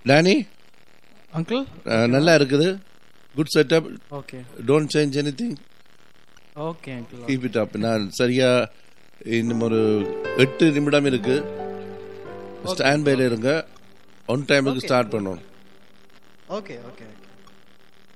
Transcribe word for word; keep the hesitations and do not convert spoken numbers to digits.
Danny uncle நல்லா இருக்குது. Good setup. Okay don't change anything. Okay uncle keep it up. நான் சரியா இன்னும் ஒரு எட்டு நிமிடம் இருக்கு. ஸ்டாண்ட் பைல இருங்க. ஒன் டைமுக்கு ஸ்டார்ட் பண்ணணும். Okay okay